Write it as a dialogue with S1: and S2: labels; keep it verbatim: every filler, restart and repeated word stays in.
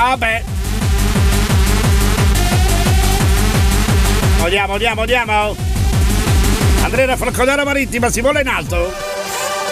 S1: Vabbè. Andiamo, andiamo, andiamo. Andrea Falconara Marittima si vola in alto.